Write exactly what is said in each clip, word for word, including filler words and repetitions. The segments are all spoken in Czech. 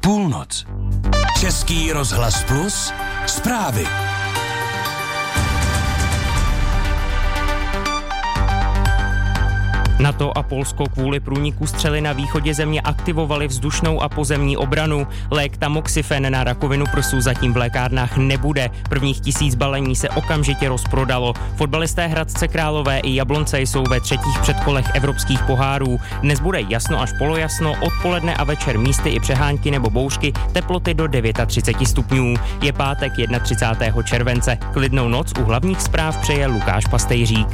Půlnoc. Český rozhlas Plus. Zprávy. NATO a Polsko kvůli průniku střely na východě země aktivovali vzdušnou a pozemní obranu. Lék tamoxifen na rakovinu prsu zatím v lékárnách nebude. Prvních tisíc balení se okamžitě rozprodalo. Fotbalisté Hradce Králové i Jablonce jsou ve třetích předkolech evropských pohárů. Dnes bude jasno až polojasno, odpoledne a večer místy i přehánky nebo bouřky, teploty do třicet devět stupňů. Je pátek třicátého prvního července. Klidnou noc u hlavních zpráv přeje Lukáš Pastejřík.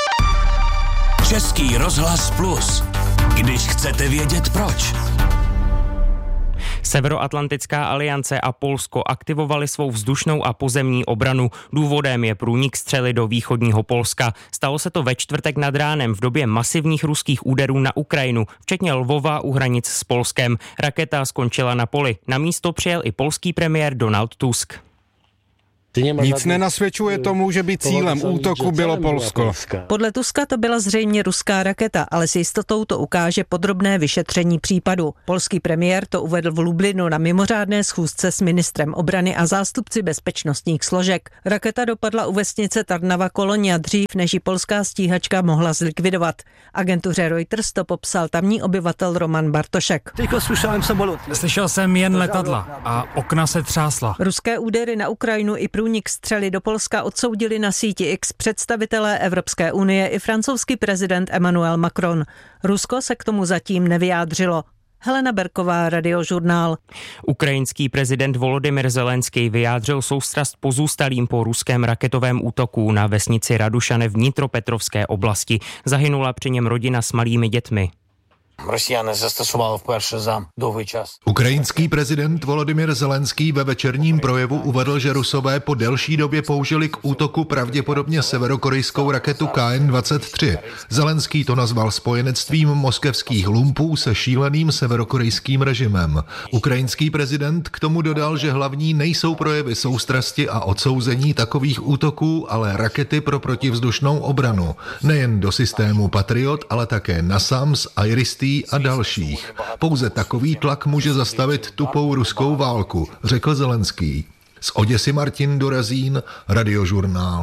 Český rozhlas Plus. Když chcete vědět proč. Severoatlantická aliance a Polsko aktivovali svou vzdušnou a pozemní obranu. Důvodem je průnik střely do východního Polska. Stalo se to ve čtvrtek nad ránem v době masivních ruských úderů na Ukrajinu, včetně Lvova u hranic s Polskem. Raketa skončila na poli. Na místo přijel i polský premiér Donald Tusk. Nic nenasvědčuje tomu, že by cílem útoku bylo Polsko. Podle Tuska to byla zřejmě ruská raketa, ale s jistotou to ukáže podrobné vyšetření případu. Polský premiér to uvedl v Lublinu na mimořádné schůzce s ministrem obrany a zástupci bezpečnostních složek. Raketa dopadla u vesnice Tarnava Kolonia dřív, než ji polská stíhačka mohla zlikvidovat. Agentuře Reuters to popsal tamní obyvatel Roman Bartošek. Slyšel jsem jen letadla a okna se třásla. Ruské údery na Ukrajinu i průnik střely do Polska odsoudili na síti X představitelé Evropské unie i francouzský prezident Emmanuel Macron. Rusko se k tomu zatím nevyjádřilo. Helena Berková, Radiožurnál. Ukrajinský prezident Volodymyr Zelenský vyjádřil soustrast pozůstalým po ruském raketovém útoku na vesnici Radušane v Dnitropetrovské oblasti. Zahynula při něm rodina s malými dětmi. Rosіяни застосували вперше за довгий час. Ukrajinský prezident Volodymyr Zelenský ve večerním projevu uvedl, že Rusové po delší době použili k útoku pravděpodobně severokorejskou raketu K N dvacet tři. Zelenský to nazval spojenectvím moskevských lumpů se šíleným severokorejským režimem. Ukrajinský prezident k tomu dodal, že hlavní nejsou projevy soustrasti a odsouzení takových útoků, ale rakety pro protivzdušnou obranu. Nejen do systému Patriot, ale také NASAMS, IRIS-T a dalších. Pouze takový tlak může zastavit tupou ruskou válku, řekl Zelenský. Z Oděsy Martin Dorazín, Radiožurnál.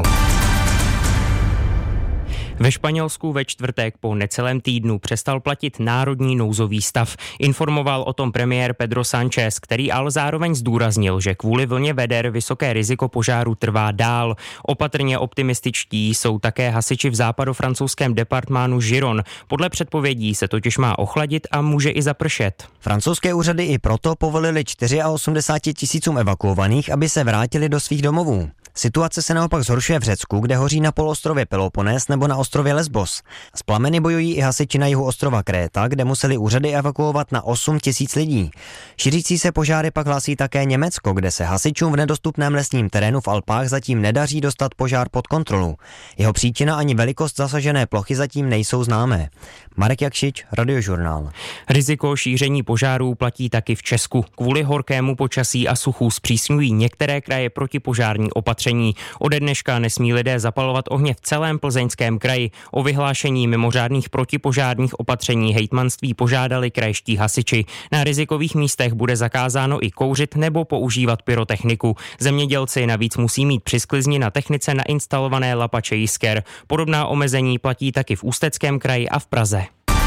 Ve Španělsku ve čtvrtek po necelém týdnu přestal platit národní nouzový stav. Informoval o tom premiér Pedro Sánchez, který ale zároveň zdůraznil, že kvůli vlně veder vysoké riziko požáru trvá dál. Opatrně optimističtí jsou také hasiči v západofrancouzském departmánu Giron. Podle předpovědí se totiž má ochladit a může i zapršet. Francouzské úřady i proto povolili osmdesát čtyři tisícům evakuovaných, aby se vrátili do svých domovů. Situace se naopak zhoršuje v Řecku, kde hoří na poloostrově Peloponés nebo na ostrově Lesbos. S plameny bojují i hasiči na jihu ostrova Kréta, kde museli úřady evakuovat na osm tisíc lidí. Šířící se požáry pak hlásí také Německo, kde se hasičům v nedostupném lesním terénu v Alpách zatím nedaří dostat požár pod kontrolu. Jeho příčina ani velikost zasažené plochy zatím nejsou známé. Marek Jakšič, Radiožurnál. Riziko šíření požárů platí taky v Česku. Kvůli horkému počasí a suchu zpřísňují některé kraje protipožární opatření. Ode dneška nesmí lidé zapalovat ohně v celém Plzeňském kraji. O vyhlášení mimořádných protipožárních opatření hejtmanství požádali krajští hasiči. Na rizikových místech bude zakázáno i kouřit nebo používat pyrotechniku. Zemědělci navíc musí mít při sklizni na technice nainstalované lapače jisker. Podobná omezení platí taky v Ústeckém kraji a v Praze.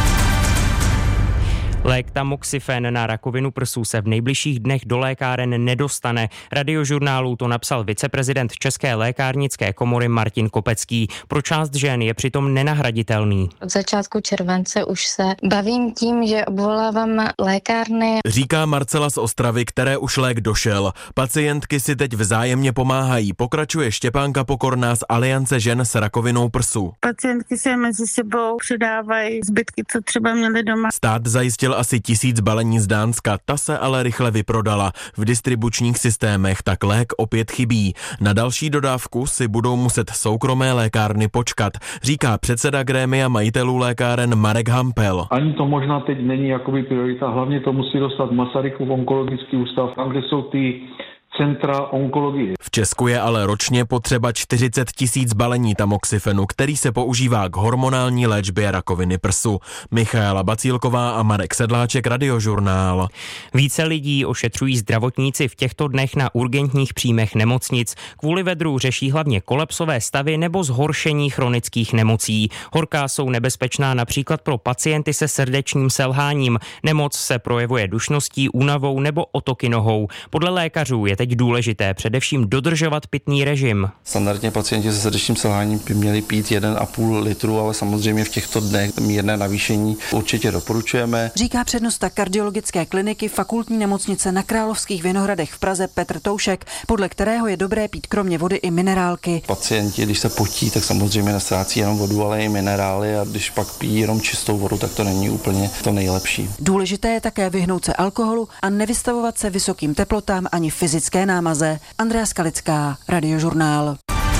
Lék tamoxifen na rakovinu prsu se v nejbližších dnech do lékáren nedostane. Radiožurnálu to napsal viceprezident České lékárnické komory Martin Kopecký. Pro část žen je přitom nenahraditelný. Od začátku července už se bavím tím, že obvolávám lékárny. Říká Marcela z Ostravy, které už lék došel. Pacientky si teď vzájemně pomáhají. Pokračuje Štěpánka Pokorná z Aliance žen s rakovinou prsu. Pacientky se mezi sebou předávají zbytky, co třeba měly doma. Stát zajistil asi tisíc balení z Dánska, ta se ale rychle vyprodala. V distribučních systémech tak lék opět chybí. Na další dodávku si budou muset soukromé lékárny počkat, říká předseda grémia majitelů lékáren Marek Hampel. Ani to možná teď není jakoby priorita, hlavně to musí dostat Masarykův onkologický ústav, tam, kde jsou ty centra onkologie. V Česku je ale ročně potřeba čtyřicet tisíc balení tamoxifenu, který se používá k hormonální léčbě rakoviny prsu. Michaela Bacílková a Marek Sedláček, Radiožurnál. Více lidí ošetřují zdravotníci v těchto dnech na urgentních příjmech nemocnic. Kvůli vedru řeší hlavně kolapsové stavy nebo zhoršení chronických nemocí. Horká jsou nebezpečná například pro pacienty se srdečním selháním. Nemoc se projevuje dušností, únavou nebo otoky nohou. Podle lékařů je teď důležité především dodržovat pitný režim. Standardně pacienti se srdečním selháním by měli pít jeden a půl litru, ale samozřejmě v těchto dnech mírné navýšení určitě doporučujeme. Říká přednosta kardiologické kliniky Fakultní nemocnice na Královských Vinohradech v Praze Petr Toušek, podle kterého je dobré pít kromě vody i minerálky. Pacienti, když se potí, tak samozřejmě nestrácí jenom vodu, ale i minerály, a když pak pijí jenom čistou vodu, tak to není úplně to nejlepší. Důležité je také vyhnout se alkoholu a nevystavovat se vysokým teplotám ani fyzické námaze. Andrea Skalická, Radiožurnál.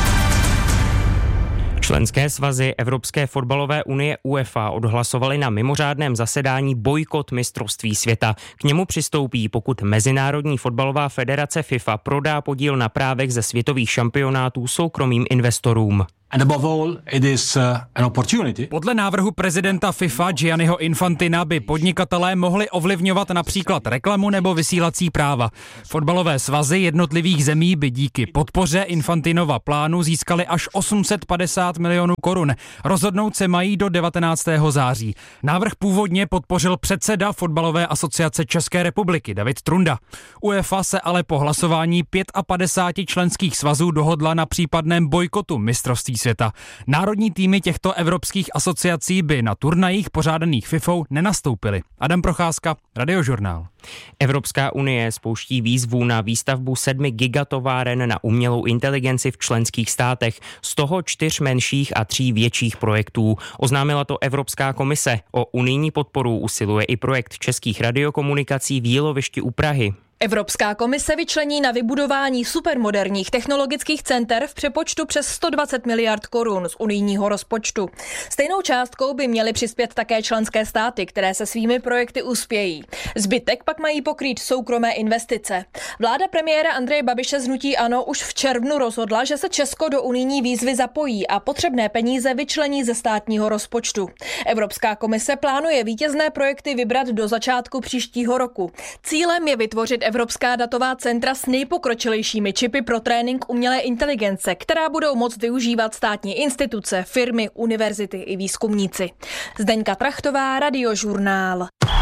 Členské svazy Evropské fotbalové unie UEFA odhlasovaly na mimořádném zasedání bojkot mistrovství světa. K němu přistoupí, pokud Mezinárodní fotbalová federace FIFA prodá podíl na právech ze světových šampionátů soukromým investorům. And above all, it is uh, an opportunity. Podle návrhu prezidenta FIFA Gianniho Infantina by podnikatelé mohli ovlivňovat například reklamu nebo vysílací práva. Fotbalové svazy jednotlivých zemí by díky podpoře Infantinova plánu získali až osm set padesát milionů korun. Rozhodnout se mají do devatenáctého září. Návrh původně podpořil předseda Fotbalové asociace České republiky David Trunda. UEFA se ale po hlasování padesát pět členských svazů dohodla na případném bojkotu mistrovství světa. Národní týmy těchto evropských asociací by na turnajích pořádaných FIFou nenastoupily. Adam Procházka, Radiožurnál. Evropská unie spouští výzvu na výstavbu sedmi gigatováren na umělou inteligenci v členských státech, z toho čtyř menších a tří větších projektů. Oznámila to Evropská komise. O unijní podporu usiluje i projekt českých radiokomunikací v Jílovišti u Prahy. Evropská komise vyčlení na vybudování supermoderních technologických center v přepočtu přes sto dvacet miliard korun z unijního rozpočtu. Stejnou částkou by měly přispět také členské státy, které se svými projekty uspějí. Zbytek pak mají pokrýt soukromé investice. Vláda premiéra Andreje Babiše z hnutí ANO už v červnu rozhodla, že se Česko do unijní výzvy zapojí a potřebné peníze vyčlení ze státního rozpočtu. Evropská komise plánuje vítězné projekty vybrat do začátku příštího roku. Cílem je vytvořit evropská datová centra s nejpokročilejšími čipy pro trénink umělé inteligence, která budou moct využívat státní instituce, firmy, univerzity i výzkumníci. Zdeňka Trachtová, Radiožurnál.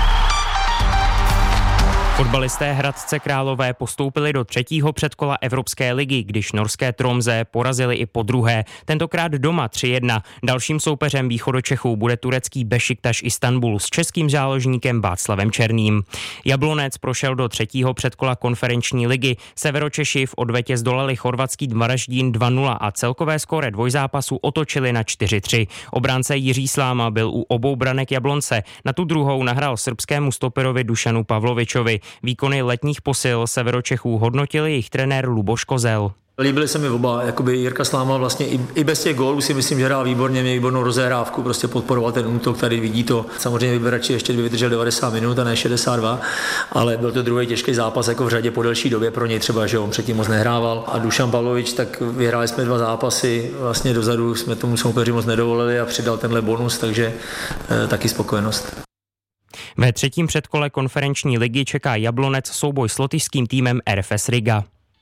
Fotbalisté Hradce Králové postoupili do třetího předkola Evropské ligy, když norské Tromsø porazili i po druhé. Tentokrát doma tři jedna. Dalším soupeřem Východočechů bude turecký Bešiktaš Istanbul s českým záložníkem Václavem Černým. Jablonec prošel do třetího předkola konferenční ligy. Severočeši v odvetě zdolali chorvatský Varaždín dva nula a celkové skóre dvojzápasu otočili na čtyři tři. Obránce Jiří Sláma byl u obou branek Jablonce. Na tu druhou nahrál srbskému stoperovi Dušanu Pavlovičovi. Výkony letních posil Severočechů hodnotil jejich trenér Luboš Kozel. Líbily se mi oba, jakoby Jirka Sláma vlastně i, i bez těch gólů si myslím, že hrál výborně, měl výbornou rozehrávku, prostě podporoval ten útok, tady vidí to. Samozřejmě Vyberači ještě vydržel devadesát minut a ne šedesát dva, ale byl to druhý těžký zápas jako v řadě po delší době pro něj třeba, že on předtím moc nehrával. A Dušan Pavlovič, tak vyhráli jsme dva zápasy, vlastně dozadu jsme tomu soupeři moc nedovolili a přidal tenhle bonus, takže e, taky spokojenost. Ve třetím předkole konferenční ligy čeká Jablonec souboj s lotyšským týmem R F S Riga.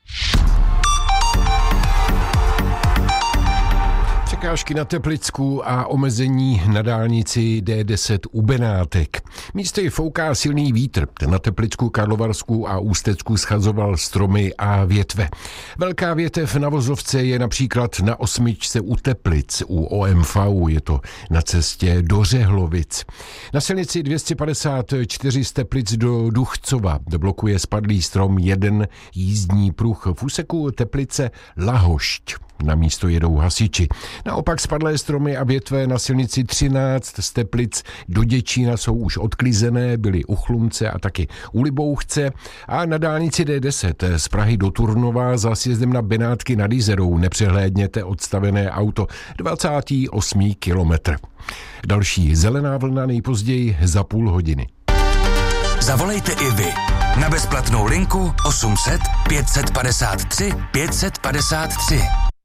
Překážky na Teplicku a omezení na dálnici D deset u Benátek. Místy fouká silný vítr. Na Teplicku, Karlovarsku a Ústecku schazoval stromy a větve. Velká větev na vozovce je například na osmičce u Teplic, u O M V, je to na cestě do Řehlovic. Na silnici dvě stě padesát čtyři z Teplic do Duchcova blokuje spadlý strom jeden jízdní pruh. V úseku Teplice Lahošť. Na místo jedou hasiči. Naopak spadlé stromy a větve na silnici třináct z Teplic do Děčína jsou už odklizené, byly u Chlumce a taky u Libouchce. A na dálnici D deset z Prahy do Turnova za sjezdem na Benátky nad Jizerou nepřehlédněte odstavené auto dvacátý osmý kilometr. Další zelená vlna nejpozději za půl hodiny. Zavolejte i vy. Na bezplatnou linku osm set pět set padesát tři pět set padesát tři.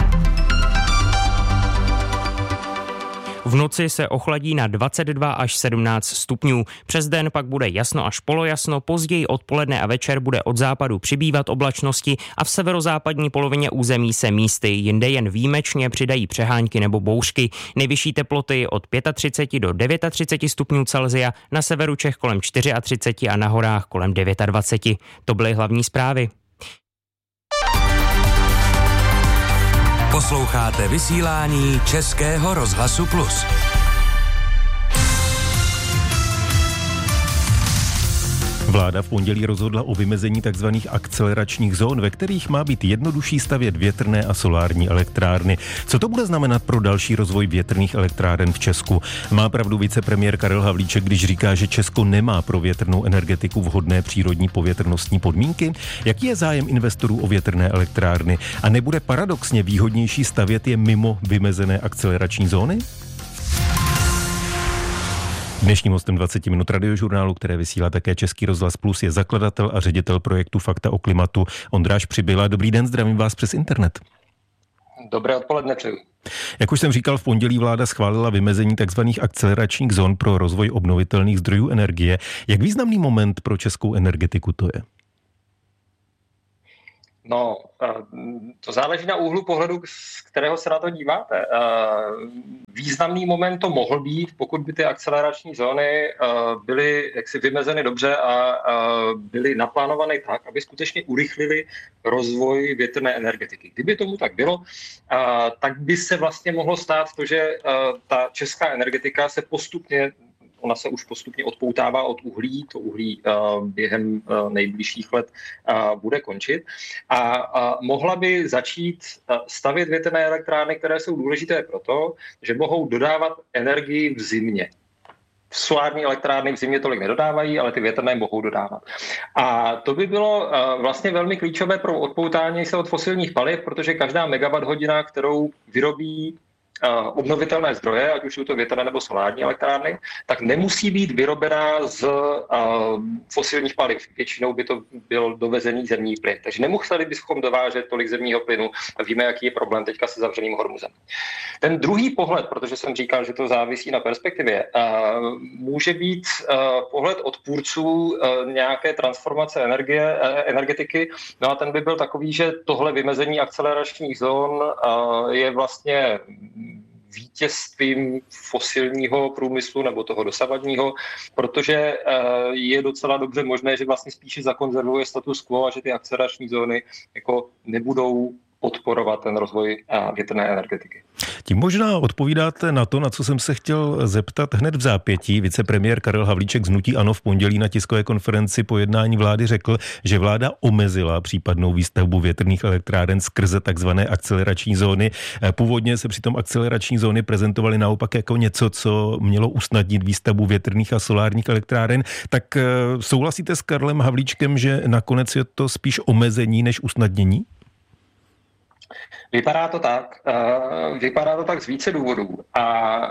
V noci se ochladí na dvacet dva až sedmnáct stupňů. Přes den pak bude jasno až polojasno, později odpoledne a večer bude od západu přibývat oblačnosti a v severozápadní polovině území se místy jinde jen výjimečně přidají přehánky nebo bouřky. Nejvyšší teploty od třicet pět do třicet devět stupňů Celsia, na severu Čech kolem třicet čtyři a na horách kolem dvacet devět. To byly hlavní zprávy. Posloucháte vysílání Českého rozhlasu Plus. Vláda v pondělí rozhodla o vymezení tzv. Akceleračních zón, ve kterých má být jednodušší stavět větrné a solární elektrárny. Co to bude znamenat pro další rozvoj větrných elektráren v Česku? Má pravdu vicepremiér Karel Havlíček, když říká, že Česko nemá pro větrnou energetiku vhodné přírodní povětrnostní podmínky? Jaký je zájem investorů o větrné elektrárny? A nebude paradoxně výhodnější stavět je mimo vymezené akcelerační zóny? Dnešním hostem dvacet minut radiožurnálu, které vysílá také Český rozhlas Plus, je zakladatel a ředitel projektu Fakta o klimatu Ondráš Přibyla. Dobrý den, zdravím vás přes internet. Dobré odpoledne přeju. Jak už jsem říkal, v pondělí vláda schválila vymezení tzv. Akceleračních zón pro rozvoj obnovitelných zdrojů energie. Jak významný moment pro českou energetiku to je? No, to záleží na úhlu pohledu, z kterého se na to díváte. Významný moment to mohl být, pokud by ty akcelerační zóny byly jaksi vymezeny dobře a byly naplánovány tak, aby skutečně urychlili rozvoj větrné energetiky. Kdyby tomu tak bylo, tak by se vlastně mohlo stát to, že ta česká energetika se postupně Ona se už postupně odpoutává od uhlí, to uhlí uh, během uh, nejbližších let uh, bude končit a uh, mohla by začít uh, stavět větrné elektrárny, které jsou důležité proto, že mohou dodávat energii v zimě. Solární elektrárny v zimě tolik nedodávají, ale ty větrné mohou dodávat. A to by bylo uh, vlastně velmi klíčové pro odpoutání se od fosilních paliv, protože každá megawatt hodina, kterou vyrobí obnovitelné zdroje, ať už jsou to větrné nebo solární elektrárny, tak nemusí být vyrobená z uh, fosilních paliv. Většinou by to byl dovezený zemní plyn. Takže nemuseli bychom dovážet tolik zemního plynu. Víme, jaký je problém teďka se zavřeným Hormuzem. Ten druhý pohled, protože jsem říkal, že to závisí na perspektivě, uh, může být uh, pohled odpůrců uh, nějaké transformace energie, uh, energetiky. No a ten by byl takový, že tohle vymezení akceleračních zón uh, je vlastně vítězstvím fosilního průmyslu nebo toho dosavadního, protože je docela dobře možné, že vlastně spíše zakonzervuje status quo a že ty akcelerační zóny jako nebudou podporovat ten rozvoj větrné energetiky. Tím možná odpovídáte na to, na co jsem se chtěl zeptat hned v zápětí. Vicepremiér Karel Havlíček z hnutí ANO v pondělí na tiskové konferenci po jednání vlády řekl, že vláda omezila případnou výstavbu větrných elektráren skrze takzvané akcelerační zóny. Původně se přitom akcelerační zóny prezentovaly naopak jako něco, co mělo usnadnit výstavbu větrných a solárních elektráren. Tak souhlasíte s Karlem Havlíčkem, že nakonec je to spíš omezení než usnadnění? Vypadá to tak. Vypadá to tak z více důvodů. A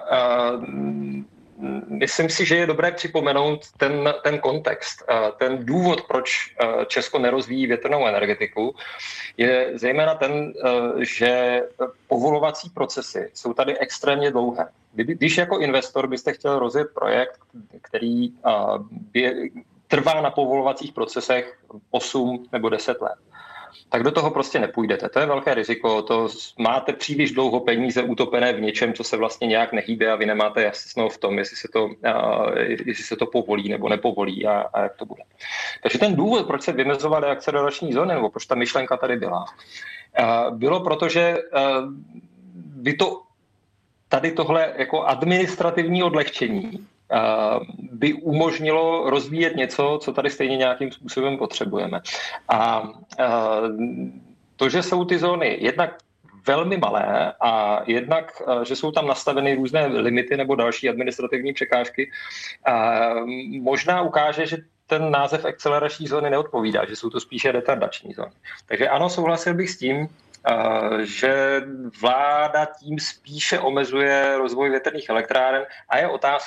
myslím si, že je dobré připomenout ten, ten kontext. Ten důvod, proč Česko nerozvíjí větrnou energetiku, je zejména ten, že povolovací procesy jsou tady extrémně dlouhé. Když jako investor byste chtěl rozjet projekt, který trvá na povolovacích procesech osm nebo deset let, tak do toho prostě nepůjdete. To je velké riziko, to máte příliš dlouho peníze utopené v něčem, co se vlastně nějak nehýbe a vy nemáte jasno v tom, jestli se to, jestli se to povolí nebo nepovolí a, a jak to bude. Takže ten důvod, proč se vymezovaly akcelerační zóny, nebo proč ta myšlenka tady byla, bylo proto, že by to tady tohle jako administrativní odlehčení by umožnilo rozvíjet něco, co tady stejně nějakým způsobem potřebujeme. A to, že jsou ty zóny jednak velmi malé a jednak, že jsou tam nastaveny různé limity nebo další administrativní překážky, možná ukáže, že ten název akcelerační zóny neodpovídá, že jsou to spíše retardační zóny. Takže ano, souhlasil bych s tím, že vláda tím spíše omezuje rozvoj větrných elektráren a je otázka,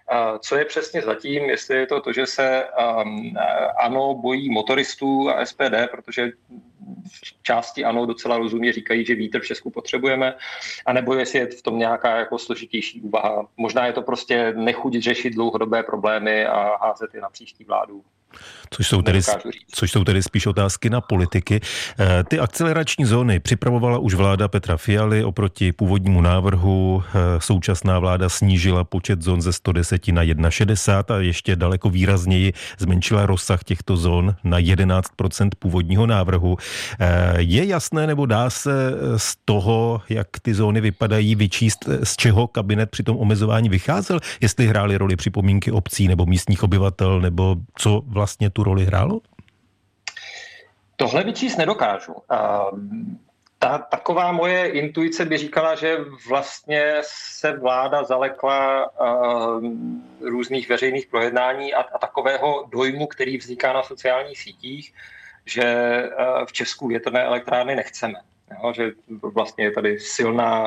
Co je přesně zatím, jestli je to to, že se ANO bojí motoristů a S P D, protože v části ANO docela rozumně říkají, že vítr v Česku potřebujeme, anebo jestli je v tom nějaká jako složitější úvaha. Možná je to prostě nechuť řešit dlouhodobé problémy a házet je na příští vládu. Což jsou, tedy, což jsou tedy spíš otázky na politiky. Ty akcelerační zóny připravovala už vláda Petra Fialy oproti původnímu návrhu. Současná vláda snížila počet zón ze sto deset na šedesát jedna a ještě daleko výrazněji zmenšila rozsah těchto zón na jedenáct procent původního návrhu. Je jasné, nebo dá se z toho, jak ty zóny vypadají, vyčíst, z čeho kabinet při tom omezování vycházel? Jestli hrály roli připomínky obcí nebo místních obyvatel, nebo co vlastně tu roli hrálo? Tohle vyčíst nedokážu. Ta taková moje intuice by říkala, že vlastně se vláda zalekla různých veřejných projednání a, a takového dojmu, který vzniká na sociálních sítích, že v Česku větrné elektrárny nechceme. Jo, že vlastně je tady silná,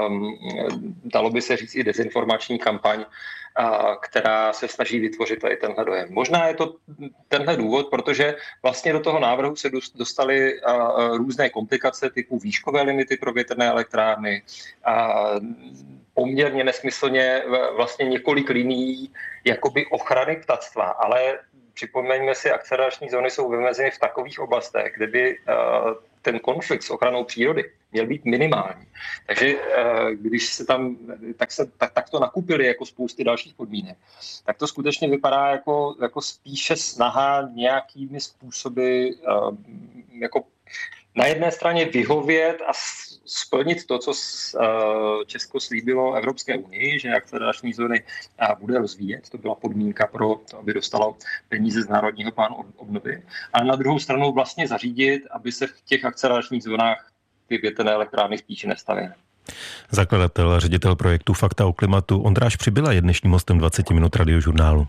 dalo by se říct, i dezinformační kampaň, která se snaží vytvořit tady tenhle dojem. Možná je to tenhle důvod, protože vlastně do toho návrhu se dostaly různé komplikace typu výškové limity pro větrné elektrárny, poměrně nesmyslně vlastně několik linií jakoby ochrany ptactva, ale připomeňme si, akcelerační zóny jsou vymezeny v takových oblastech, kde by ten konflikt s ochranou přírody měl být minimální. Takže když se tam, tak, se, tak, tak to nakupili jako spousty dalších podmínek, tak to skutečně vypadá jako, jako spíše snaha nějakými způsoby jako na jedné straně vyhovět a splnit to, co Česko slíbilo Evropské unii, že akcelerační zóny bude rozvíjet. To byla podmínka pro to, aby dostalo peníze z Národního plánu obnovy. A na druhou stranu vlastně zařídit, aby se v těch akceleračních zónách ty větrné elektrárny spíše nestavěly. Zakladatel a ředitel projektu Fakta o klimatu Ondráš Přibyla je dnešním hostem dvacet minut Radiožurnálu.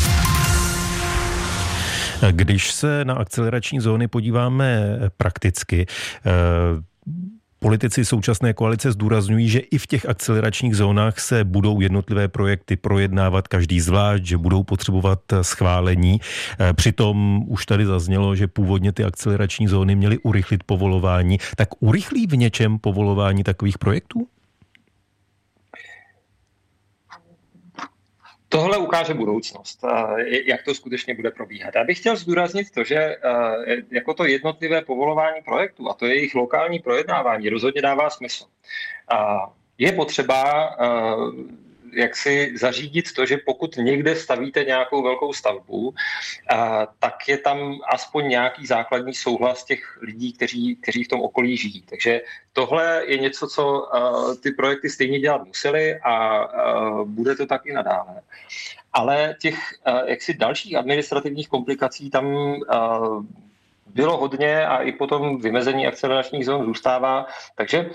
Když se na akcelerační zóny podíváme prakticky, politici současné koalice zdůrazňují, že i v těch akceleračních zónách se budou jednotlivé projekty projednávat každý zvlášť, že budou potřebovat schválení. Přitom už tady zaznělo, že původně ty akcelerační zóny měly urychlit povolování. Tak urychlí v něčem povolování takových projektů? Tohle ukáže budoucnost, jak to skutečně bude probíhat. Já bych chtěl zdůraznit to, že jako to jednotlivé povolování projektů a to jejich lokální projednávání rozhodně dává smysl. Je potřeba jak si zařídit to, že pokud někde stavíte nějakou velkou stavbu, tak je tam aspoň nějaký základní souhlas těch lidí, kteří, kteří v tom okolí žijí. Takže tohle je něco, co ty projekty stejně dělat museli a bude to tak i nadále. Ale těch jaksi dalších administrativních komplikací tam bylo hodně a i potom vymezení akceleračních zón zůstává. Takže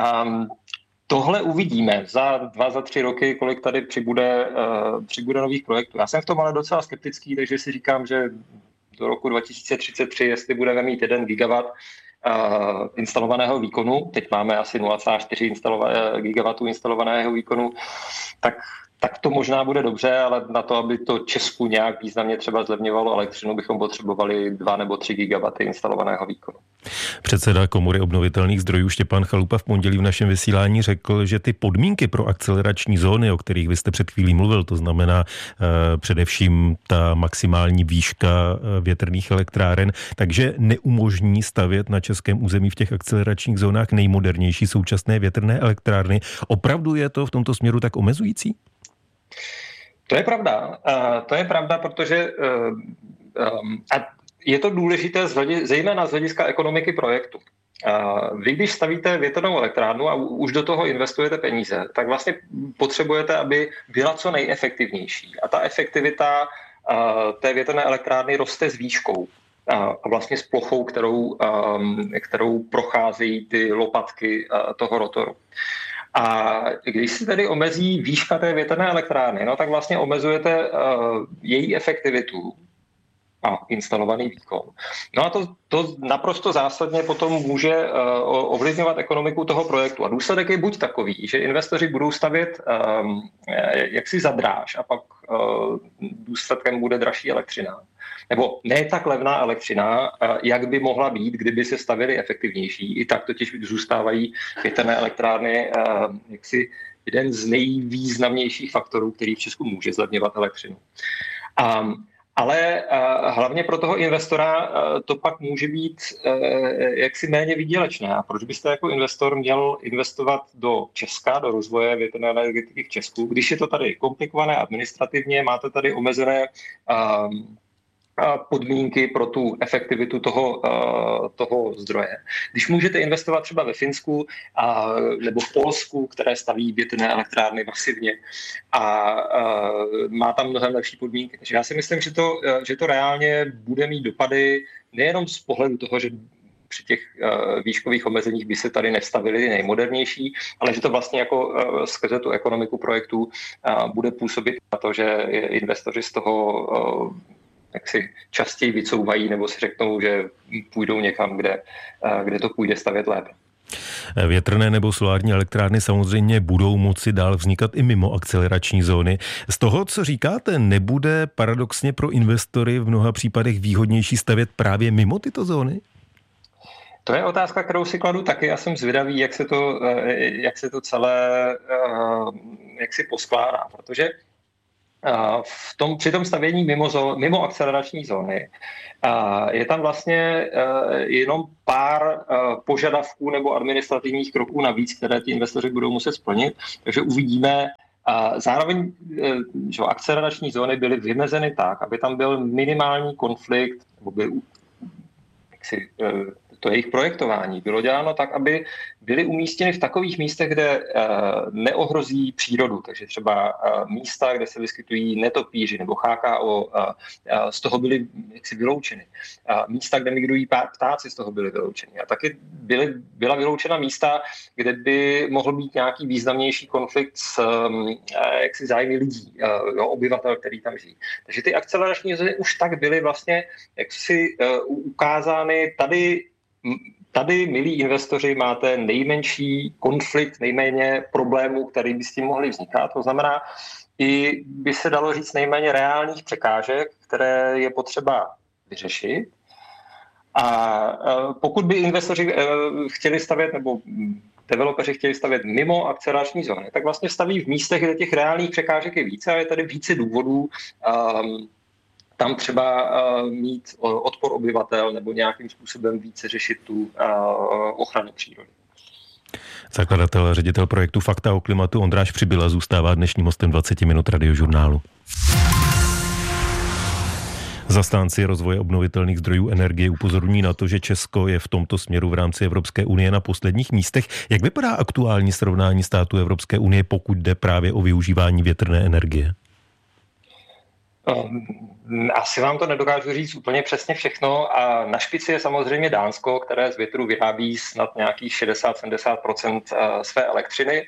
tohle uvidíme za dva, za tři roky, kolik tady přibude, uh, přibude nových projektů. Já jsem v tom ale docela skeptický, takže si říkám, že do roku dva tisíce třicet tři, jestli budeme mít jeden gigawatt uh, instalovaného výkonu, teď máme asi nula celá čtyři instalova- gigawattu instalovaného výkonu, tak tak to možná bude dobře, ale na to, aby to Česku nějak významně třeba zlevňovalo elektřinu, bychom potřebovali dva nebo tři gigawaty instalovaného výkonu. Předseda Komory obnovitelných zdrojů Štěpán Chalupa v pondělí v našem vysílání řekl, že ty podmínky pro akcelerační zóny, o kterých vy jste před chvílí mluvil, to znamená eh, především ta maximální výška eh, větrných elektráren, takže neumožní stavět na českém území v těch akceleračních zónách nejmodernější současné větrné elektrárny. Opravdu je to v tomto směru tak omezující? To je pravda. To je pravda, protože a je to důležité zejména z hlediska ekonomiky projektu. Vy, když stavíte větrnou elektrárnu a už do toho investujete peníze, tak vlastně potřebujete, aby byla co nejefektivnější. A ta efektivita té větrné elektrárny roste s výškou a vlastně s plochou, kterou, kterou procházejí ty lopatky toho rotoru. A když si tedy omezí výška té větrné elektrárny, no tak vlastně omezujete uh, její efektivitu a instalovaný výkon. No a to, to naprosto zásadně potom může uh, ovlivňovat ekonomiku toho projektu. A důsledek je buď takový, že investoři budou stavět um, jaksi za dráž a pak uh, důsledkem bude dražší elektřina. Nebo ne tak levná elektřina, uh, jak by mohla být, kdyby se stavěly efektivnější. I tak totiž zůstávají větrné elektrárny uh, jaksi jeden z nejvýznamnějších faktorů, který v Česku může zlevňovat elektřinu. Um, Ale uh, hlavně pro toho investora uh, to pak může být uh, jaksi méně výdělečné. A proč byste jako investor měl investovat do Česka, do rozvoje větrné energetiky v Česku, když je to tady komplikované administrativně, máte tady omezené uh, podmínky pro tu efektivitu toho, toho zdroje. Když můžete investovat třeba ve Finsku a, nebo v Polsku, které staví větrné elektrárny masivně a, a má tam mnohem lepší podmínky. Takže já si myslím, že to, že to reálně bude mít dopady nejenom z pohledu toho, že při těch uh, výškových omezeních by se tady nestavili nejmodernější, ale že to vlastně jako uh, skrze tu ekonomiku projektů uh, bude působit na to, že investoři z toho uh, jak si častěji vycouvají nebo si řeknou, že půjdou někam, kde, kde to půjde stavět lépe. Větrné nebo solární elektrárny samozřejmě budou moci dál vznikat i mimo akcelerační zóny. Z toho, co říkáte, nebude paradoxně pro investory v mnoha případech výhodnější stavět právě mimo tyto zóny? To je otázka, kterou si kladu taky. Já jsem zvědavý, jak se to, jak se to celé jak si poskládá, protože v tom, při tom stavění mimo, zó, mimo akcelerační zóny je tam vlastně jenom pár požadavků nebo administrativních kroků navíc, které ty investoři budou muset splnit, takže uvidíme. Zároveň že akcelerační zóny byly vymezeny tak, aby tam byl minimální konflikt, nebo byl jaksi, to jejich projektování bylo děláno tak, aby byly umístěny v takových místech, kde uh, neohrozí přírodu. Takže třeba uh, místa, kde se vyskytují netopíři nebo H K O, uh, uh, z toho byly jaksi vyloučeny. Uh, místa, kde migrují ptáci, z toho byly vyloučeny. A taky byly, byla vyloučena místa, kde by mohl být nějaký významnější konflikt s um, uh, jaksi zájmy lidí, uh, jo, obyvatel, který tam žijí. Takže ty akcelerační zóny už tak byly vlastně jaksi uh, ukázány tady. Tady, milí investoři, máte nejmenší konflikt, nejméně problémů, který by s tím mohly vznikat. To znamená, i by se dalo říct nejméně reálných překážek, které je potřeba vyřešit. A pokud by investoři chtěli stavět, nebo developeři chtěli stavět mimo akcelerační zóny, tak vlastně staví v místech, kde těch reálných překážek je více a je tady více důvodů um, tam třeba uh, mít odpor obyvatel nebo nějakým způsobem více řešit tu uh, ochranu přírody. Zakladatel a ředitel projektu Fakta o klimatu Ondráš Přibyla zůstává dnešním hostem dvacet minut Radiožurnálu. Zastánci rozvoje obnovitelných zdrojů energie upozorňují na to, že Česko je v tomto směru v rámci Evropské unie na posledních místech. Jak vypadá aktuální srovnání států Evropské unie, pokud jde právě o využívání větrné energie? Asi vám to nedokážu říct úplně přesně všechno a na špici je samozřejmě Dánsko, které z větru vyrábí snad nějakých šedesát až sedmdesát procent své elektřiny.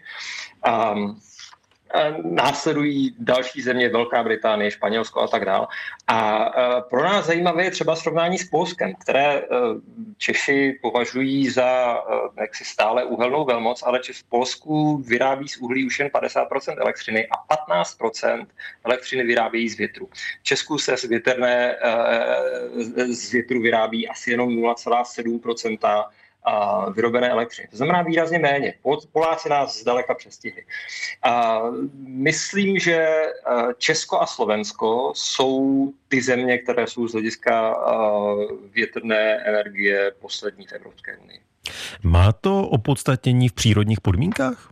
Následují další země, Velká Británie, Španělsko a tak dále. A pro nás zajímavé je třeba srovnání s Polskem, které Češi považují za jaksi stále uhelnou velmoc, ale v Polsku vyrábí z uhlí už jen padesát procent elektřiny a patnáct procent elektřiny vyrábějí z větru. V Česku se z větrné z větru vyrábí asi jenom nula celá sedm procenta a vyrobené elektřiny. To znamená výrazně méně. Poláci nás zdaleka přestihli. A myslím, že Česko a Slovensko jsou ty země, které jsou z hlediska větrné energie poslední v Evropské unii. Má to opodstatnění v přírodních podmínkách?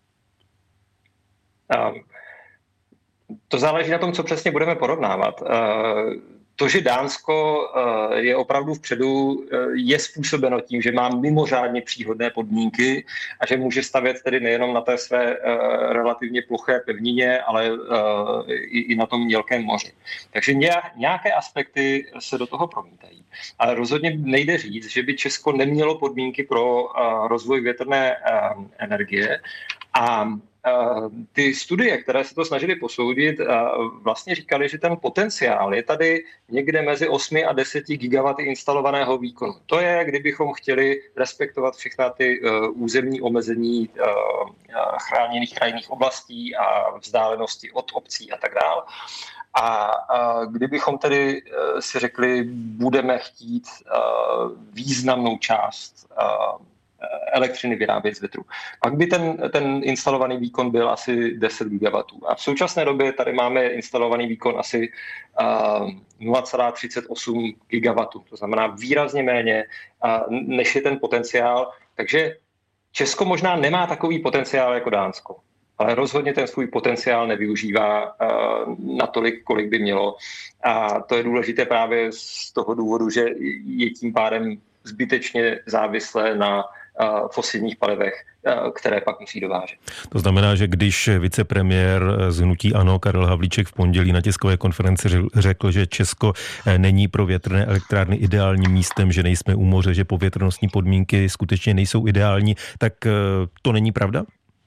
A to záleží na tom, co přesně budeme porovnávat. To, že Dánsko je opravdu vpředu, je způsobeno tím, že má mimořádně příhodné podmínky a že může stavět tedy nejenom na té své relativně ploché pevnině, ale i na tom mělkém moři. Takže nějaké aspekty se do toho promítají. Ale rozhodně nejde říct, že by Česko nemělo podmínky pro rozvoj větrné energie A ty studie, které se to snažily posoudit, vlastně říkali, že ten potenciál je tady někde mezi osmi a deseti gigawaty instalovaného výkonu. To je, kdybychom chtěli respektovat všechna ty územní omezení chráněných krajinných oblastí a vzdálenosti od obcí a tak dále. A kdybychom tedy si řekli, budeme chtít významnou část elektřiny vyrábět z větru, pak by ten, ten instalovaný výkon byl asi deset gigawattů. A v současné době tady máme instalovaný výkon asi uh, nula celá třicet osm gigawattů. To znamená výrazně méně, uh, než je ten potenciál. Takže Česko možná nemá takový potenciál jako Dánsko, ale rozhodně ten svůj potenciál nevyužívá uh, natolik, kolik by mělo. A to je důležité právě z toho důvodu, že je tím pádem zbytečně závislé na fosilních palivech, které pak musí dovážet. To znamená, že když vicepremiér z hnutí ANO Karel Havlíček v pondělí na tiskové konferenci řekl, že Česko není pro větrné elektrárny ideálním místem, že nejsme u moře, že povětrnostní podmínky skutečně nejsou ideální, tak to není pravda?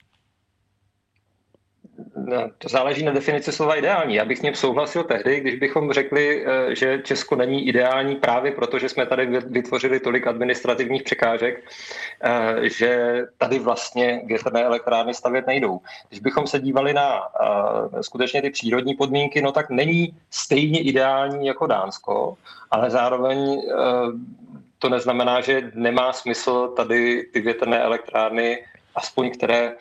To záleží na definici slova ideální. Já bych s ním souhlasil tehdy, když bychom řekli, že Česko není ideální právě proto, že jsme tady vytvořili tolik administrativních překážek, že tady vlastně větrné elektrárny stavět nejdou. Když bychom se dívali na skutečně ty přírodní podmínky, no tak není stejně ideální jako Dánsko, ale zároveň to neznamená, že nemá smysl tady ty větrné elektrárny, aspoň které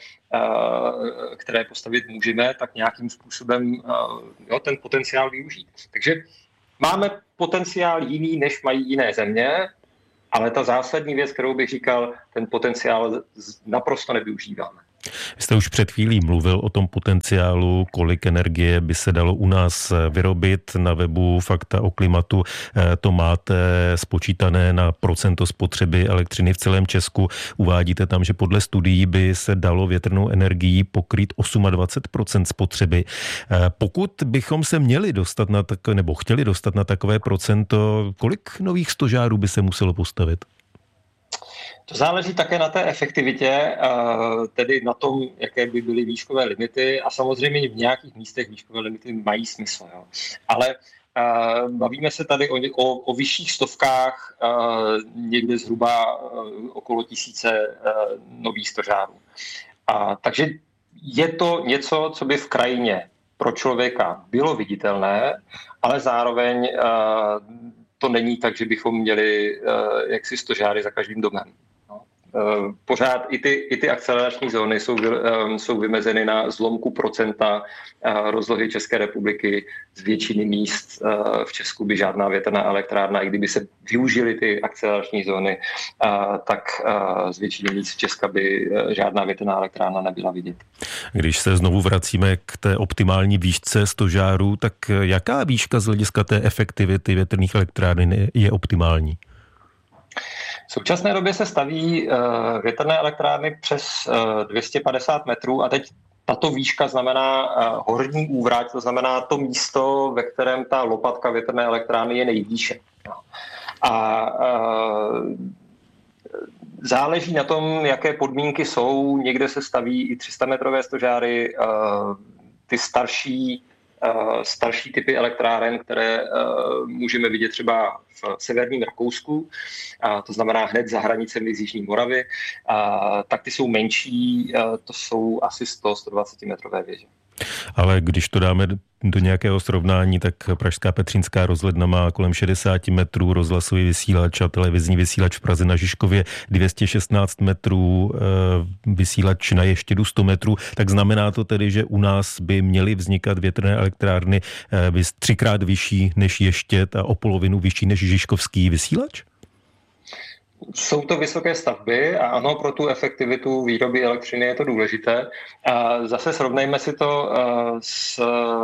které postavit můžeme, tak nějakým způsobem jo, ten potenciál využít. Takže máme potenciál jiný, než mají jiné země, ale ta zásadní věc, kterou bych říkal, ten potenciál naprosto nevyužíváme. Vy jste už před chvílí mluvil o tom potenciálu, kolik energie by se dalo u nás vyrobit. Na webu Fakta o klimatu to máte spočítané na procento spotřeby elektřiny v celém Česku. Uvádíte tam, že podle studií by se dalo větrnou energií pokrýt dvacet osm procent spotřeby. Pokud bychom se měli dostat na tak, nebo chtěli dostat na takové procento, kolik nových stožárů by se muselo postavit? To záleží také na té efektivitě, tedy na tom, jaké by byly výškové limity a samozřejmě v nějakých místech výškové limity mají smysl. Jo. Ale bavíme se tady o, o, o vyšších stovkách, někde zhruba okolo tisíce nových stožárů. A, takže je to něco, co by v krajině pro člověka bylo viditelné, ale zároveň to není tak, že bychom měli jaksi stožáry za každým domem. Pořád i ty, i ty akcelerační zóny jsou, jsou vymezeny na zlomku procenta rozlohy České republiky. Z většiny míst v Česku by žádná větrná elektrárna, i kdyby se využily ty akcelerační zóny, tak z většiny míst v Česka by žádná větrná elektrárna nebyla vidět. Když se znovu vracíme k té optimální výšce stožárů, tak jaká výška z hlediska té efektivity větrných elektráren je optimální? V současné době se staví uh, větrné elektrárny přes uh, dvě stě padesát metrů a teď tato výška znamená uh, horní úvrať, to znamená to místo, ve kterém ta lopatka větrné elektrárny je nejvýše. A uh, záleží na tom, jaké podmínky jsou. Někde se staví i tři sta metrové stožáry, uh, ty starší starší typy elektráren, které můžeme vidět třeba v severním Rakousku, a to znamená hned za hranicemi z Jižní Moravy, a tak ty jsou menší, to jsou asi sto až sto dvacet metrové věže. Ale když to dáme do nějakého srovnání, tak pražská Petřínská rozhledna má kolem šedesát metrů, rozhlasový vysílač a televizní vysílač v Praze na Žižkově dvě stě šestnáct metrů, vysílač na Ještědu sto metrů, tak znamená to tedy, že u nás by měly vznikat větrné elektrárny třikrát vyšší než Ještěd a o polovinu vyšší než žižkovský vysílač? Jsou to vysoké stavby a ano, pro tu efektivitu výroby elektřiny je to důležité. A zase srovnejme si to s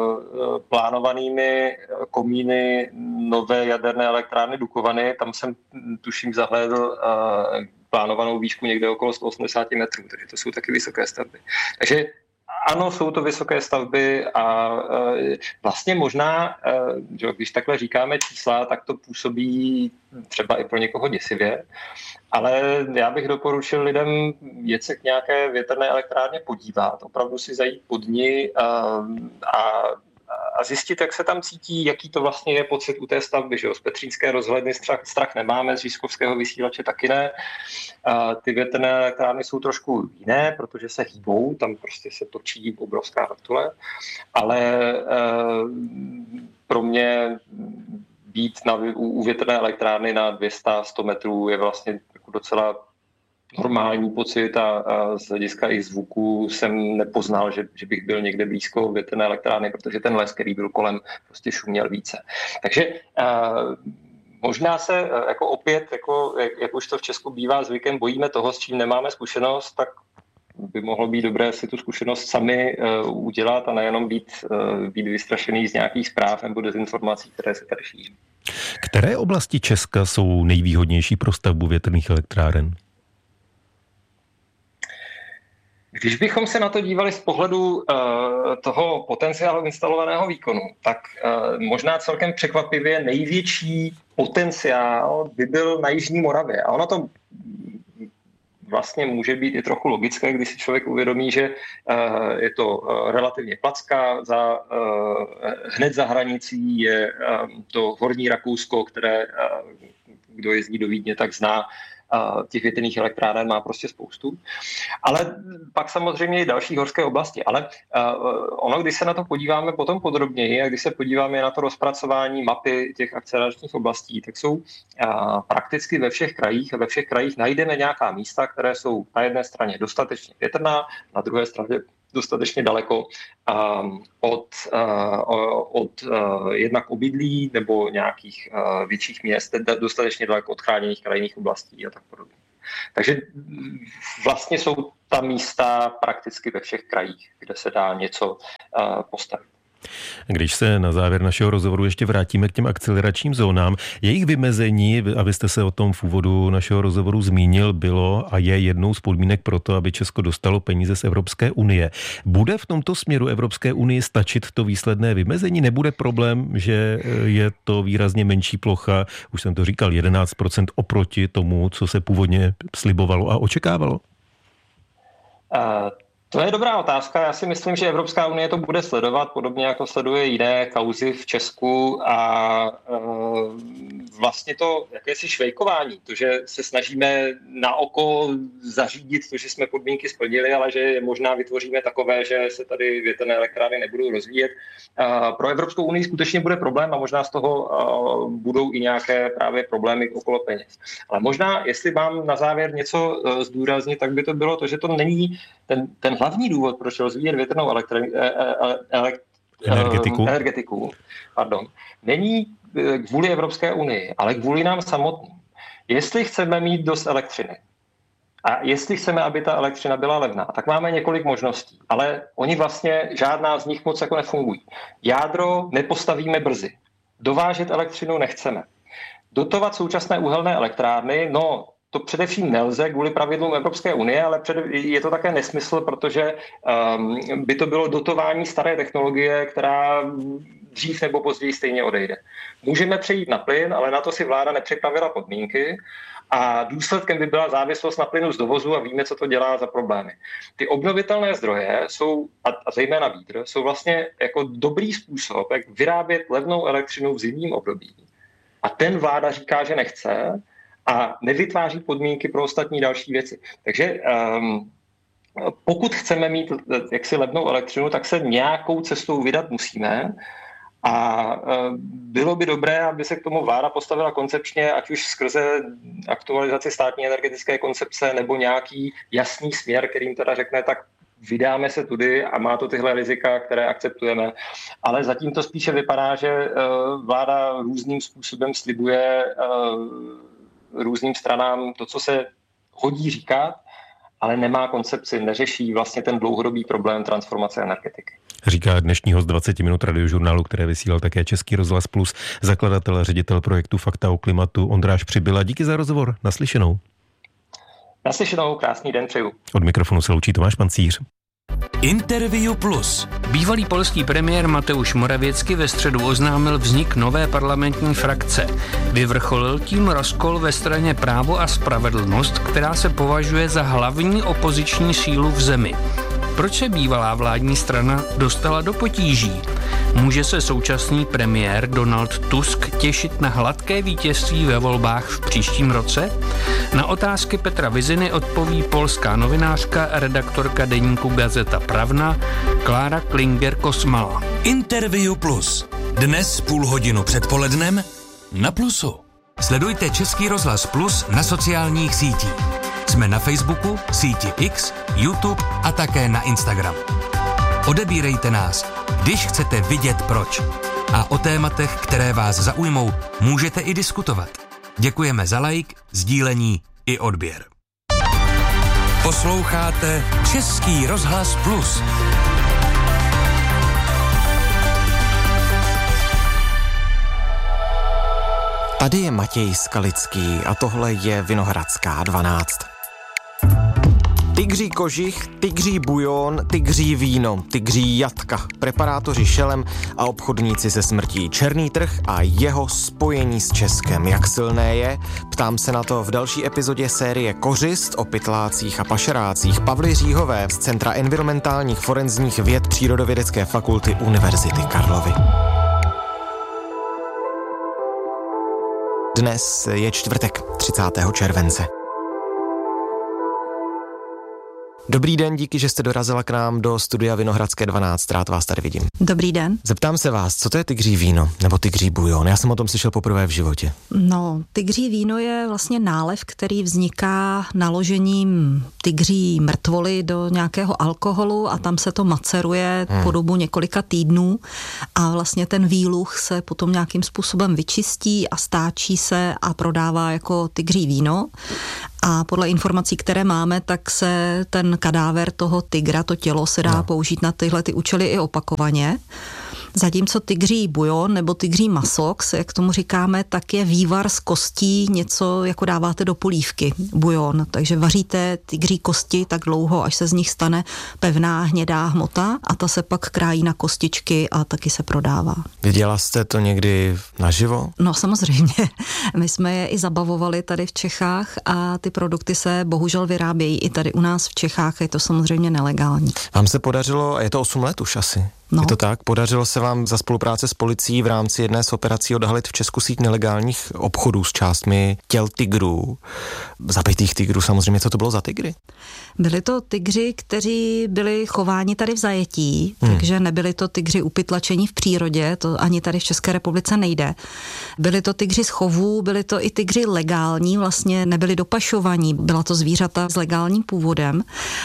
plánovanými komíny nové jaderné elektrárny Dukovany. Tam jsem tuším zahlédl plánovanou výšku někde okolo sto osmdesát metrů, takže to jsou taky vysoké stavby. Takže Ano, jsou to vysoké stavby a vlastně možná, že když takhle říkáme čísla, tak to působí třeba i pro někoho děsivě, ale já bych doporučil lidem jet se k nějaké větrné elektrárně podívat, opravdu si zajít pod ní a, a a zjistit, jak se tam cítí, jaký to vlastně je pocit u té stavby. Že jo? Z Petřínské rozhledny strach, strach nemáme, z Říšskovského vysílače taky ne. A ty větrné elektrárny jsou trošku jiné, protože se hýbou, tam prostě se točí obrovská vrtule, ale e, pro mě být na, u, u větrné elektrárny na dvě stě sto metrů je vlastně jako docela normální pocit a, a z hlediska i zvuku jsem nepoznal, že, že bych byl někde blízko větrné elektrárny, protože ten les, který byl kolem, prostě šuměl více. Takže a, možná se jako opět, jako, jak, jak už to v Česku bývá zvykem, bojíme toho, s čím nemáme zkušenost, tak by mohlo být dobré si tu zkušenost sami uh, udělat a nejenom být, uh, být vystrašený z nějakých zpráv nebo dezinformací, které se tady šíří. Které oblasti Česka jsou nejvýhodnější pro stavbu větrných elektráren? Když bychom se na to dívali z pohledu uh, toho potenciálu instalovaného výkonu, tak uh, možná celkem překvapivě největší potenciál by byl na Jižní Moravě. A ono to vlastně může být i trochu logické, když si člověk uvědomí, že uh, je to uh, relativně placka, za, uh, hned za hranicí je uh, to Horní Rakousko, které, uh, kdo jezdí do Vídně, tak zná. Těch větrných elektráren má prostě spoustu. Ale pak samozřejmě i další horské oblasti. Ale ono, když se na to podíváme potom podrobněji a když se podíváme na to rozpracování mapy těch akceleračních oblastí, tak jsou prakticky ve všech krajích a ve všech krajích najdeme nějaká místa, které jsou na jedné straně dostatečně větrná, na druhé straně dostatečně daleko um, od, uh, od uh, jednak obydlí nebo nějakých uh, větších měst, dostatečně daleko od chráněných krajinných oblastí a tak podobně. Takže vlastně jsou ta místa prakticky ve všech krajích, kde se dá něco uh, postavit. Když se na závěr našeho rozhovoru ještě vrátíme k těm akceleračním zónám, jejich vymezení, abyste se o tom v úvodu našeho rozhovoru zmínil, bylo a je jednou z podmínek pro to, aby Česko dostalo peníze z Evropské unie. Bude v tomto směru Evropské unii stačit to výsledné vymezení? Nebude problém, že je to výrazně menší plocha, už jsem to říkal, jedenáct procent oproti tomu, co se původně slibovalo a očekávalo? Uh... To je dobrá otázka. Já si myslím, že Evropská unie to bude sledovat, podobně jako sleduje jiné kauzy v Česku a e, vlastně to jakési švejkování, to, že se snažíme na oko zařídit to, že jsme podmínky splnili, ale že možná vytvoříme takové, že se tady větrné elektrárny nebudou rozvíjet. E, pro Evropskou unii skutečně bude problém a možná z toho e, budou i nějaké právě problémy okolo peněz. Ale možná, jestli mám na závěr něco e, zdůraznit, tak by to bylo to, že to není ten, ten hlavní důvod, proč rozvíjet větrnou elektri- elekt- energetiku, energetiku pardon, není kvůli Evropské unii, ale kvůli nám samotným. Jestli chceme mít dost elektřiny a jestli chceme, aby ta elektřina byla levná, tak máme několik možností, ale oni vlastně žádná z nich moc jako nefungují. Jádro nepostavíme brzy. Dovážet elektřinu nechceme. Dotovat současné uhelné elektrárny, no to především nelze kvůli pravidlům Evropské unie, ale je to také nesmysl, protože um, by to bylo dotování staré technologie, která dřív nebo později stejně odejde. Můžeme přejít na plyn, ale na to si vláda nepřipravila podmínky a důsledkem by byla závislost na plynu z dovozu a víme, co to dělá za problémy. Ty obnovitelné zdroje jsou, a zejména vítr, jsou vlastně jako dobrý způsob, jak vyrábět levnou elektřinu v zimním období. A ten vláda říká, že nechce, a nevytváří podmínky pro ostatní další věci. Takže um, pokud chceme mít jaksi levnou elektřinu, tak se nějakou cestou vydat musíme a uh, bylo by dobré, aby se k tomu vláda postavila koncepčně, ať už skrze aktualizaci státní energetické koncepce nebo nějaký jasný směr, kterým teda řekne, tak vydáme se tudy a má to tyhle rizika, které akceptujeme. Ale zatím to spíše vypadá, že uh, vláda různým způsobem slibuje uh, různým stranám to, co se hodí říkat, ale nemá koncepci, neřeší vlastně ten dlouhodobý problém transformace energetiky. Říká dnešní host dvacet minut radiožurnálu, které vysílal také Český rozhlas Plus, zakladatel a ředitel projektu Fakta o klimatu Ondráš Přibyla. Díky za rozhovor, naslyšenou. Naslyšenou, krásný den přeju. Od mikrofonu se loučí Tomáš Pancíř. Interview Plus. Bývalý polský premiér Mateusz Morawiecki ve středu oznámil vznik nové parlamentní frakce. Vyvrcholil tím rozkol ve straně Právo a spravedlnost, která se považuje za hlavní opoziční sílu v zemi. Proč se bývalá vládní strana dostala do potíží? Může se současný premiér Donald Tusk těšit na hladké vítězství ve volbách v příštím roce? Na otázky Petra Vyziny odpoví polská novinářka, redaktorka deníku Gazeta Pravna Klára Klinger-Kosmala. Interview Plus. Dnes půl hodinu před polednem na Plusu. Sledujte Český rozhlas Plus na sociálních sítích. Jsme na Facebooku, síti X, YouTube a také na Instagram. Odebírejte nás, když chcete vidět proč. A o tématech, které vás zaujmou, můžete i diskutovat. Děkujeme za like, sdílení i odběr. Posloucháte Český rozhlas Plus. Tady je Matěj Skalický a tohle je Vinohradská dvanáct. Tygří kožich, tygří bujon, tygří víno, tygří jatka, preparátoři šelem a obchodníci se smrtí. Černý trh a jeho spojení s Českem. Jak silné je? Ptám se na to v další epizodě série Kořist o pytlácích a pašerácích Pavly Říhové z Centra environmentálních forenzních věd Přírodovědecké fakulty Univerzity Karlovy. Dnes je čtvrtek, třicátého července. Dobrý den, díky, že jste dorazila k nám do studia Vinohradské dvanáct, rád vás tady vidím. Dobrý den. Zeptám se vás, co to je tygří víno nebo tygří bujon? Já jsem o tom slyšel poprvé v životě. No, tygří víno je vlastně nálev, který vzniká naložením tygří mrtvoly do nějakého alkoholu a tam se to maceruje hmm. po dobu několika týdnů a vlastně ten výluch se potom nějakým způsobem vyčistí a stáčí se a prodává jako tygří víno. A podle informací, které máme, tak se ten kadáver toho tygra, to tělo se dá no. použít na tyhle ty účely i opakovaně. Zatímco tygří bujon nebo tygří masox, jak tomu říkáme, tak je vývar z kostí, něco jako dáváte do polívky, bujon. Takže vaříte tygří kosti tak dlouho, až se z nich stane pevná hnědá hmota a ta se pak krájí na kostičky a taky se prodává. Viděla jste to někdy naživo? No samozřejmě. My jsme je i zabavovali tady v Čechách a ty produkty se bohužel vyrábějí i tady u nás v Čechách, je to samozřejmě nelegální. Vám se podařilo, a je to osm let už asi, no. Je to tak? Podařilo se vám za spolupráce s policií v rámci jedné z operací odhalit v Česku síť nelegálních obchodů s částmi těl tygrů, zabitých tygrů samozřejmě. Co to bylo za tygry? Byli to tygři, kteří byli chováni tady v zajetí, hmm. takže nebyli to tygři upytlačení v přírodě, to ani tady v České republice nejde. Byli to tygři z chovů, byli to i tygři legální, vlastně nebyli dopašovaní, byla to zvířata s legálním původem,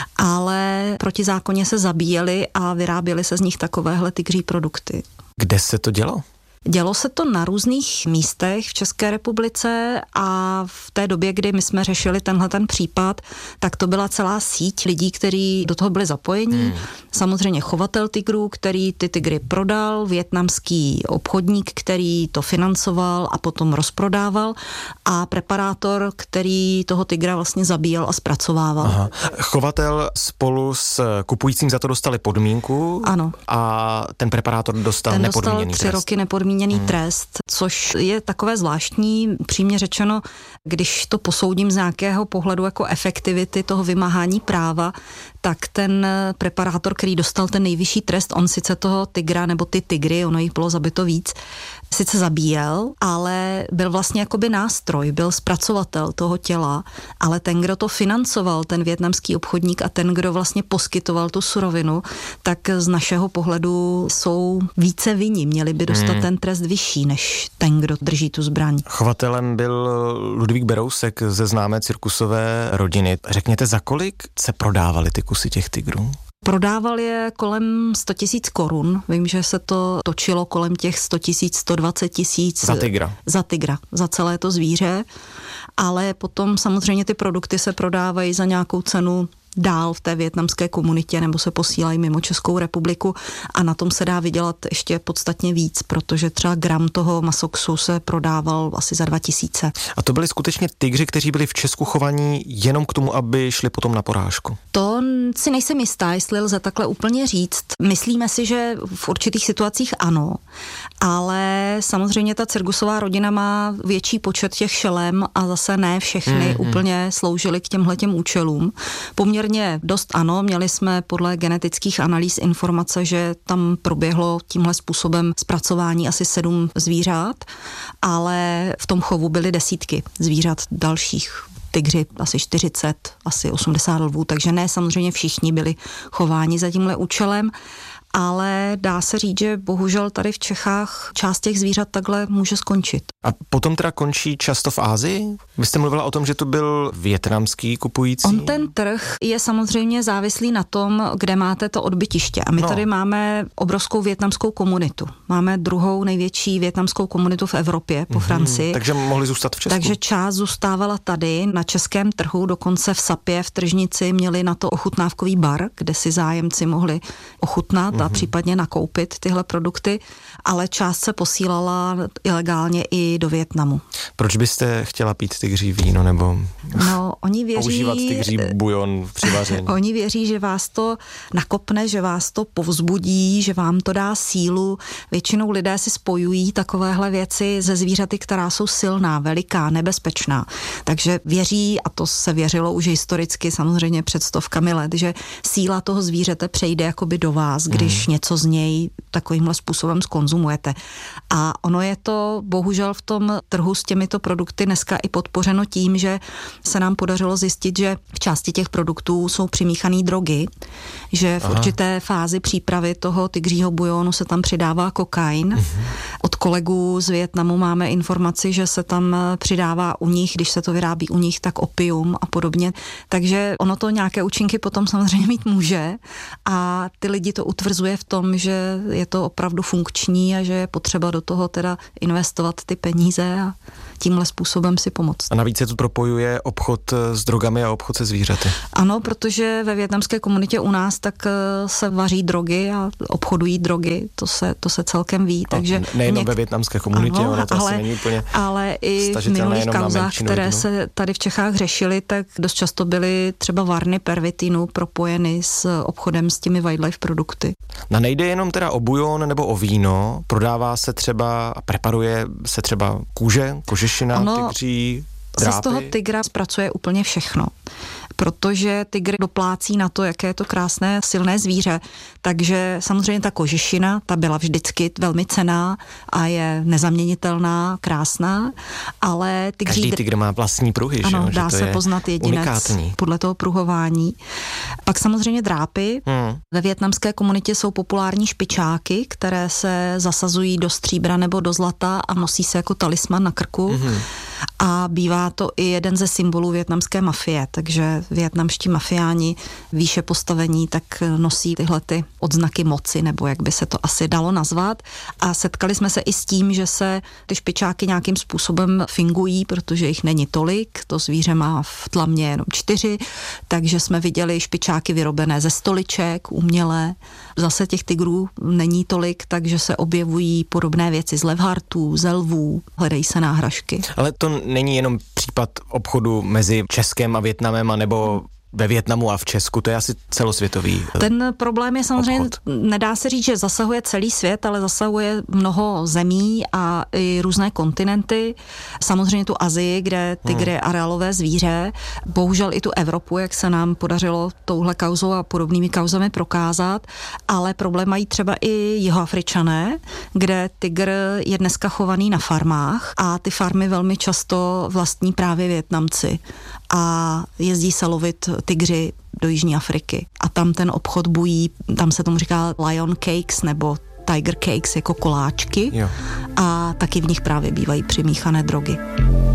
ale protizákonně se zabíjeli a vyráběli se z nich takovéhle tygří produkty. Kde se to dělo? Dělo se to na různých místech v České republice a v té době, kdy my jsme řešili tenhle ten případ, tak to byla celá síť lidí, kteří do toho byli zapojení. Hmm. Samozřejmě chovatel tygrů, který ty tygry prodal, vietnamský obchodník, který to financoval a potom rozprodával a preparátor, který toho tygra vlastně zabíjel a zpracovával. Aha. Chovatel spolu s kupujícím za to dostali podmínku. Ano. A ten preparátor dostal ten nepodmíněný dostal tři trest. roky nepodmíněný Hmm. trest, což je takové zvláštní, přímě řečeno, když to posoudím z nějakého pohledu jako efektivity toho vymáhání práva, tak ten preparátor, který dostal ten nejvyšší trest, on sice toho tygra nebo ty tygry, ono jich bylo zabito víc, sice zabíjel, ale byl vlastně jakoby nástroj, byl zpracovatel toho těla, ale ten, kdo to financoval, ten vietnamský obchodník a ten, kdo vlastně poskytoval tu surovinu, tak z našeho pohledu jsou více vinni, měli by dostat hmm. ten trest vyšší, než ten, kdo drží tu zbraň. Chovatelem byl Ludvík Berousek ze známé cirkusové rodiny. Řekněte, za kolik se prodávaly ty kusy těch tygrů? Prodával je kolem sto tisíc korun. Vím, že se to točilo kolem těch sto tisíc, sto dvacet tisíc. Za tygra. Za tygra, za celé to zvíře. Ale potom samozřejmě ty produkty se prodávají za nějakou cenu dál v té vietnamské komunitě nebo se posílají mimo Českou republiku a na tom se dá vydělat ještě podstatně víc, protože třeba gram toho masoxu se prodával asi za dva tisíce. A to byli skutečně tygři, kteří byli v Česku chovaní jenom k tomu, aby šli potom na porážku? To si nejsem jistá, jestli lze takhle úplně říct. Myslíme si, že v určitých situacích ano, ale samozřejmě ta Cirgusová rodina má větší počet těch šelem a zase ne všechny mm-hmm. úplně sloužily k těmhletěm účelům. Poměrně dost ano, měli jsme podle genetických analýz informace, že tam proběhlo tímhle způsobem zpracování asi sedm zvířat, ale v tom chovu byly desítky zvířat dalších. Tygři asi čtyřicet, asi osmdesát lvů, takže ne samozřejmě všichni byli chováni za tímhle účelem, ale dá se říct, že bohužel tady v Čechách část těch zvířat takhle může skončit. A potom teda končí často v Asii? Vy jste mluvila o tom, že to byl vietnamský kupující? On ten trh je samozřejmě závislý na tom, kde máte to odbytiště. A my no. tady máme obrovskou vietnamskou komunitu. Máme druhou největší vietnamskou komunitu v Evropě po mm-hmm. Francii. Takže mohli zůstat v Česku? Takže část zůstávala tady na českém trhu, dokonce v Sapě, v tržnici měli na to ochutnávkový bar, kde si zájemci mohli ochutnat a případně nakoupit tyhle produkty, ale část se posílala ilegálně i do Vietnamu. Proč byste chtěla pít tygří víno nebo no, oni věří, používat tygří bujon při vaření? Oni věří, že vás to nakopne, že vás to povzbudí, že vám to dá sílu. Většinou lidé si spojují takovéhle věci ze zvířaty, která jsou silná, veliká, nebezpečná. Takže věří, a to se věřilo už historicky samozřejmě před stovkami let, že síla toho zvířete přejde jakoby do vás, když když něco z něj takovýmhle způsobem zkonzumujete. A ono je to bohužel v tom trhu s těmito produkty dneska i podpořeno tím, že se nám podařilo zjistit, že v části těch produktů jsou přimíchané drogy, že v Aha. určité fázi přípravy toho tygřího bujonu se tam přidává kokain. Mhm. Od kolegů z Vietnamu máme informaci, že se tam přidává u nich, když se to vyrábí u nich, tak opium a podobně. Takže ono to nějaké účinky potom samozřejmě mít může a ty lidi to utvrzuje v tom, že je to opravdu funkční a že je potřeba do toho teda investovat ty peníze a tímhle způsobem si pomoct. A navíc se tu propojuje obchod s drogami a obchod se zvířaty. Ano, protože ve vietnamské komunitě u nás tak se vaří drogy a obchodují drogy, to se, to se celkem ví. No, takže nejenom něk... ve vietnamské komunitě, ano, ono to ale, asi není úplně ale i v minulých kauzách, které lidnu. se tady v Čechách řešily, tak dost často byly třeba varny pervitinu propojeny s obchodem s těmi wildlife produkty. No nejde jenom teda o bujon nebo o víno, prodává se třeba a preparuje se třeba kůže, kožešina, ono tygří, drápy. Se z toho tygra zpracuje úplně všechno, protože tygr doplácí na to, jaké je to krásné, silné zvíře. Takže samozřejmě ta kožešina, ta byla vždycky velmi cenná a je nezaměnitelná, krásná, ale tygří... Každý tygr má vlastní pruhy, ano, že? dá že to se poznat jedinec unikátní. Podle toho pruhování. Pak samozřejmě drápy. Hmm. Ve vietnamské komunitě jsou populární špičáky, které se zasazují do stříbra nebo do zlata a nosí se jako talisman na krku. Hmm. A bývá to i jeden ze symbolů vietnamské mafie, takže vietnamští mafiáni výše postavení tak nosí tyhle ty odznaky moci, nebo jak by se to asi dalo nazvat. A setkali jsme se i s tím, že se ty špičáky nějakým způsobem fingují, protože jich není tolik, to zvíře má v tlamě jenom čtyři, takže jsme viděli špičáky vyrobené ze stoliček, umělé. Zase těch tygrů není tolik, takže se objevují podobné věci z levhartů, ze lvů, hledají se náhražky. Ale to není jenom případ obchodu mezi Českem a Vietnamem, nebo ve Vietnamu a v Česku, to je asi celosvětový. Ten problém je samozřejmě, obchod. Nedá se říct, že zasahuje celý svět, ale zasahuje mnoho zemí a i různé kontinenty. Samozřejmě tu Asii, kde tygr je areálové zvíře. Bohužel i tu Evropu, jak se nám podařilo touhle kauzou a podobnými kauzami prokázat, ale problém mají třeba i Jihoafričané, kde tygr je dneska chovaný na farmách a ty farmy velmi často vlastní právě Vietnamci a jezdí se lovit tygři do Jižní Afriky. A tam ten obchod bují, tam se tomu říká lion cakes nebo tiger cakes jako koláčky. Jo. A taky v nich právě bývají přimíchané drogy.